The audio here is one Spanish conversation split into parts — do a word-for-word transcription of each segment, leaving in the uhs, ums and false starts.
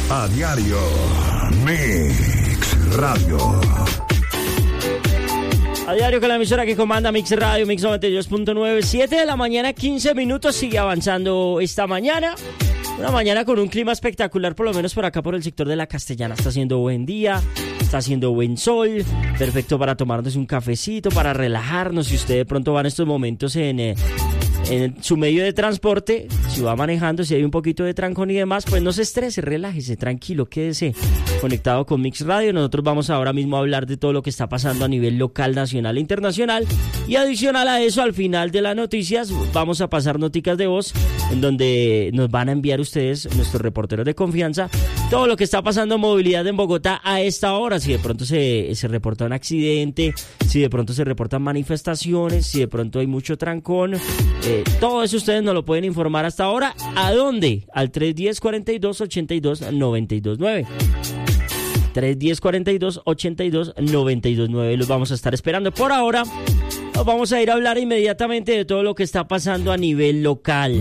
A diario, Mix Radio. A diario con la emisora que comanda Mix Radio, Mix noventa y dos punto nueve, siete de la mañana, quince minutos, sigue avanzando esta mañana. Una mañana con un clima espectacular, por lo menos por acá por el sector de la Castellana. Está haciendo buen día, está haciendo buen sol, perfecto para tomarnos un cafecito, para relajarnos. Si usted de pronto va en estos momentos en... Eh, en su medio de transporte, si va manejando, si hay un poquito de trancón y demás, pues no se estrese, relájese, tranquilo, quédese conectado con Mix Radio. Nosotros vamos ahora mismo a hablar de todo lo que está pasando a nivel local, nacional e internacional, y adicional a eso, al final de las noticias vamos a pasar noticas de voz en donde nos van a enviar ustedes, nuestros reporteros de confianza, todo lo que está pasando en movilidad en Bogotá a esta hora. Si de pronto se, se reporta un accidente, si de pronto se reportan manifestaciones, si de pronto hay mucho trancón, eh, todo eso ustedes nos lo pueden informar hasta ahora. ¿A dónde? Al tres uno cero, cuarenta y dos, ochenta y dos, noventa y dos nueve. tres uno cero, cuarenta y dos, ochenta y dos, noventa y dos nueve. Los vamos a estar esperando. Por ahora nos vamos a ir a hablar inmediatamente de todo lo que está pasando a nivel local.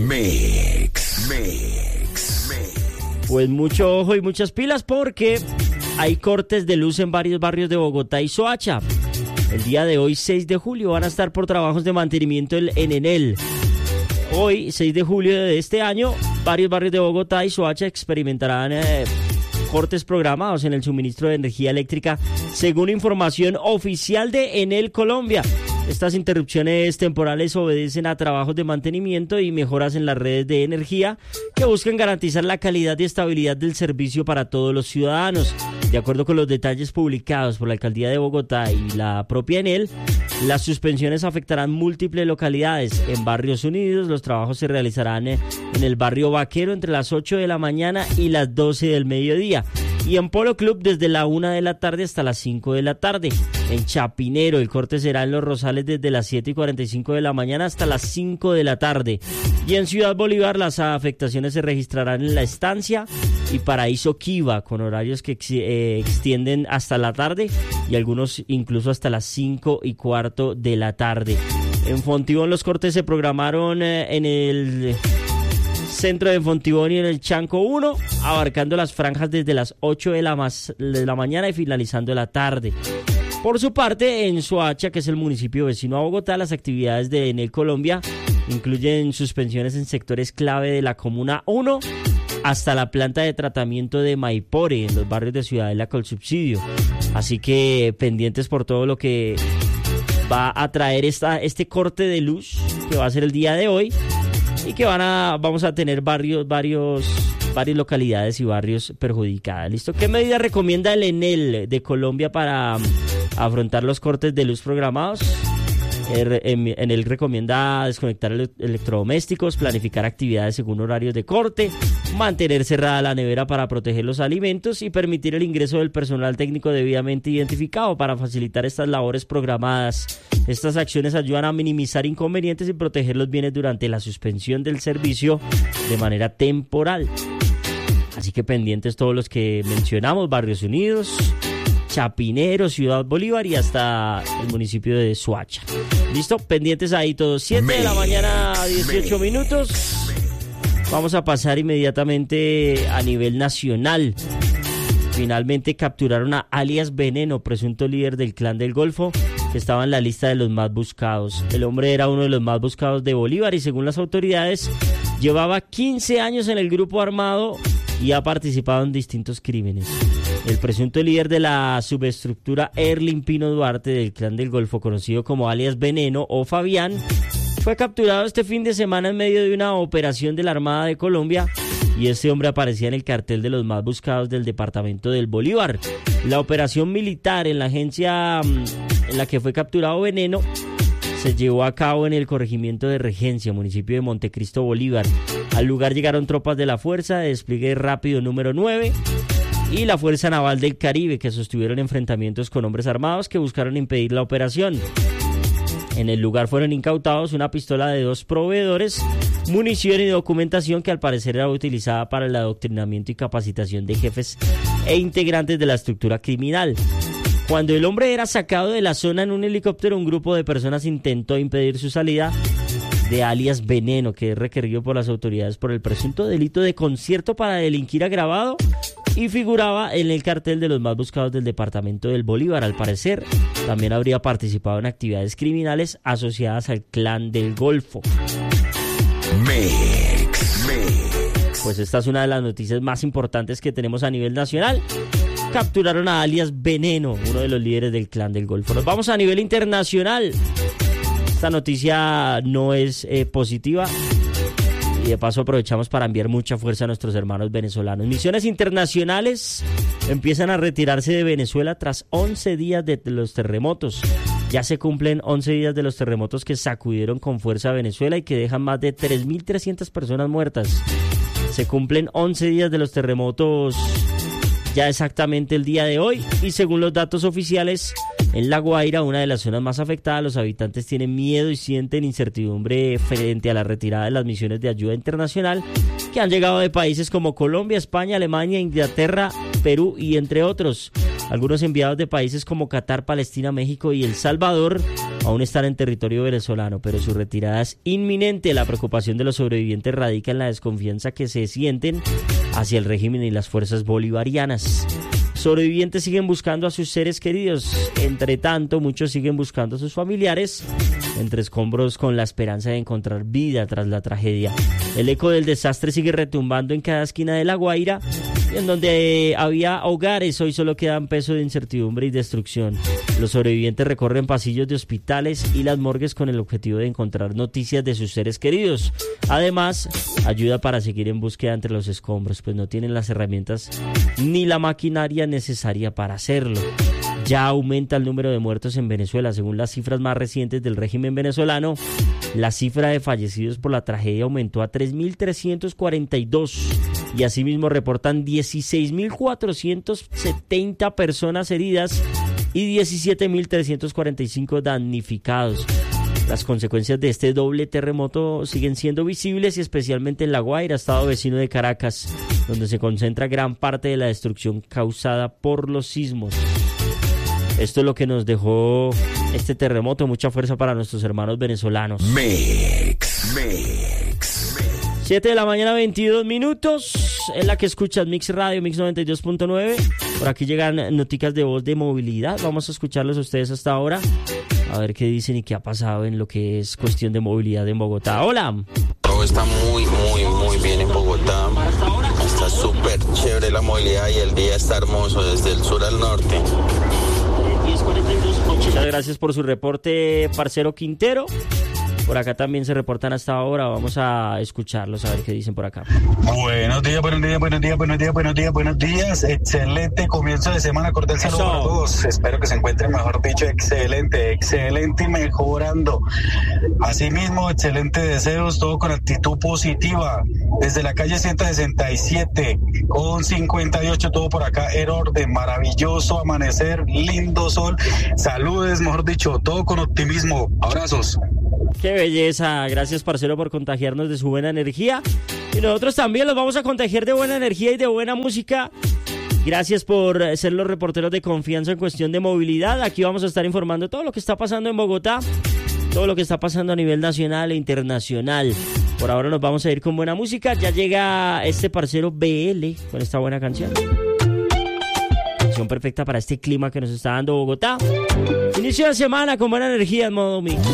Mix, mix, mix. Pues mucho ojo y muchas pilas, porque hay cortes de luz en varios barrios de Bogotá y Soacha. El día de hoy, seis de julio, van a estar por trabajos de mantenimiento en Enel. Hoy, seis de julio de este año, varios barrios de Bogotá y Soacha experimentarán eh, cortes programados en el suministro de energía eléctrica, según información oficial de Enel Colombia. Estas interrupciones temporales obedecen a trabajos de mantenimiento y mejoras en las redes de energía que buscan garantizar la calidad y estabilidad del servicio para todos los ciudadanos. De acuerdo con los detalles publicados por la Alcaldía de Bogotá y la propia Enel, las suspensiones afectarán múltiples localidades. En Barrios Unidos, los trabajos se realizarán en el barrio Vaquero entre las ocho de la mañana y las doce del mediodía. Y en Polo Club desde la una de la tarde hasta las cinco de la tarde. En Chapinero el corte será en Los Rosales desde las siete y cuarenta y cinco de la mañana hasta las cinco de la tarde. Y en Ciudad Bolívar las afectaciones se registrarán en La Estancia y Paraíso Kiva, con horarios que ex, eh, extienden hasta la tarde y algunos incluso hasta las cinco y cuarto de la tarde. En Fontibón los cortes se programaron eh, en el centro de Fontibón y en el Chanco uno, abarcando las franjas desde las ocho de la, mas, de la mañana y finalizando la tarde. Por su parte, en Soacha, que es el municipio vecino a Bogotá, las actividades de Enel Colombia incluyen suspensiones en sectores clave de la Comuna uno hasta la planta de tratamiento de Maipore, en los barrios de Ciudadela con subsidio. Así que pendientes por todo lo que va a traer esta, este corte de luz que va a ser el día de hoy, y que van a vamos a tener varios, varios, varias localidades y barrios perjudicadas. ¿Listo? ¿Qué medida recomienda el Enel de Colombia para um, afrontar los cortes de luz programados? Enel recomienda desconectar electrodomésticos, planificar actividades según horarios de corte, mantener cerrada la nevera para proteger los alimentos y permitir el ingreso del personal técnico debidamente identificado para facilitar estas labores programadas. Estas acciones ayudan a minimizar inconvenientes y proteger los bienes durante la suspensión del servicio de manera temporal. Así que pendientes todos los que mencionamos: Barrios Unidos, Chapinero, Ciudad Bolívar y hasta el municipio de Soacha. ¿Listo? Pendientes ahí todos. siete de la mañana, dieciocho minutos. Vamos a pasar inmediatamente a nivel nacional. Finalmente capturaron a alias Veneno, presunto líder del Clan del Golfo, que estaba en la lista de los más buscados. El hombre era uno de los más buscados de Bolívar y, según las autoridades, llevaba quince años en el grupo armado y ha participado en distintos crímenes. El presunto líder de la subestructura Erlin Pino Duarte del Clan del Golfo, conocido como alias Veneno o Fabián, fue capturado este fin de semana en medio de una operación de la Armada de Colombia, y este hombre aparecía en el cartel de los más buscados del departamento del Bolívar. La operación militar en la agencia en la que fue capturado Veneno se llevó a cabo en el corregimiento de Regencia, municipio de Montecristo, Bolívar. Al lugar llegaron tropas de la Fuerza de Despliegue Rápido número nueve y la Fuerza Naval del Caribe, que sostuvieron enfrentamientos con hombres armados que buscaron impedir la operación. En el lugar fueron incautados una pistola de dos proveedores, munición y documentación que al parecer era utilizada para el adoctrinamiento y capacitación de jefes e integrantes de la estructura criminal. Cuando el hombre era sacado de la zona en un helicóptero, un grupo de personas intentó impedir su salida de alias Veneno, que es requerido por las autoridades por el presunto delito de concierto para delinquir agravado y figuraba en el cartel de los más buscados del departamento del Bolívar. Al parecer, también habría participado en actividades criminales asociadas al Clan del Golfo. Mix, mix. Pues esta es una de las noticias más importantes que tenemos a nivel nacional. Capturaron a alias Veneno, uno de los líderes del Clan del Golfo. Nos vamos a nivel internacional. Esta noticia no es eh, positiva. Y de paso aprovechamos para enviar mucha fuerza a nuestros hermanos venezolanos. Misiones internacionales empiezan a retirarse de Venezuela tras once días de los terremotos. Ya se cumplen once días de los terremotos que sacudieron con fuerza a Venezuela y que dejan más de tres mil trescientas personas muertas. Se cumplen once días de los terremotos ya exactamente el día de hoy, y según los datos oficiales, en La Guaira, una de las zonas más afectadas, los habitantes tienen miedo y sienten incertidumbre frente a la retirada de las misiones de ayuda internacional que han llegado de países como Colombia, España, Alemania, Inglaterra, Perú y entre otros. Algunos enviados de países como Qatar, Palestina, México y El Salvador aún están en territorio venezolano, pero su retirada es inminente. La preocupación de los sobrevivientes radica en la desconfianza que se sienten hacia el régimen y las fuerzas bolivarianas. Sobrevivientes siguen buscando a sus seres queridos. Entre tanto, muchos siguen buscando a sus familiares entre escombros con la esperanza de encontrar vida tras la tragedia. El eco del desastre sigue retumbando en cada esquina de La Guaira, y en donde había hogares hoy solo quedan peso de incertidumbre y destrucción. Los sobrevivientes recorren pasillos de hospitales y las morgues con el objetivo de encontrar noticias de sus seres queridos. Además, ayuda para seguir en búsqueda entre los escombros, pues no tienen las herramientas ni la maquinaria necesaria para hacerlo. Ya aumenta el número de muertos en Venezuela. Según las cifras más recientes del régimen venezolano, la cifra de fallecidos por la tragedia aumentó a tres mil trescientos cuarenta y dos, y asimismo reportan dieciséis mil cuatrocientas setenta personas heridas y diecisiete mil trescientos cuarenta y cinco damnificados. Las consecuencias de este doble terremoto siguen siendo visibles, y especialmente en La Guaira, estado vecino de Caracas, donde se concentra gran parte de la destrucción causada por los sismos. Esto es lo que nos dejó este terremoto. Mucha fuerza para nuestros hermanos venezolanos. Mix, mix, mix. siete de la mañana, veintidós minutos. Es la que escuchas Mix Radio, Mix noventa y dos punto nueve. Por aquí llegan noticias de voz de movilidad. Vamos a escucharlos a ustedes hasta ahora. A ver qué dicen y qué ha pasado en lo que es cuestión de movilidad en Bogotá. Hola. Todo está muy, muy, muy bien en Bogotá. Está súper chévere la movilidad y el día está hermoso desde el sur al norte. Muchas gracias por su reporte, parcero Quintero. Por acá también se reportan hasta ahora. Vamos a escucharlos, a ver qué dicen por acá. Buenos días, buenos días, buenos días, buenos días, buenos días, buenos días. Excelente comienzo de semana. Cordial saludo para todos. Espero que se encuentren, mejor dicho, excelente, excelente y mejorando. Asimismo, excelentes deseos, todo con actitud positiva. Desde la calle ciento sesenta y siete con cincuenta y ocho, todo por acá en orden. Maravilloso amanecer, lindo sol. Saludes, mejor dicho, todo con optimismo. Abrazos. Qué belleza, gracias parcero por contagiarnos de su buena energía, y nosotros también los vamos a contagiar de buena energía y de buena música. Gracias por ser los reporteros de confianza en cuestión de movilidad. Aquí vamos a estar informando todo lo que está pasando en Bogotá, todo lo que está pasando a nivel nacional e internacional. Por ahora nos vamos a ir con buena música. Ya llega este parcero B L con esta buena canción. Canción perfecta para este clima que nos está dando Bogotá. Inicio de semana con buena energía en modo mix.